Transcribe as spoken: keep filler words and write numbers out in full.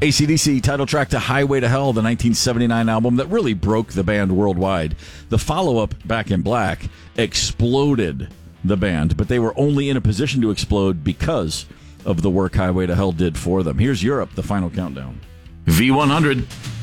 A C D C title track to Highway to Hell, the nineteen seventy-nine album that really broke the band worldwide. The follow-up, Back in Black, exploded the band, but they were only in a position to explode because of the work Highway to Hell did for them. Here's Europe, the final countdown. V one hundred.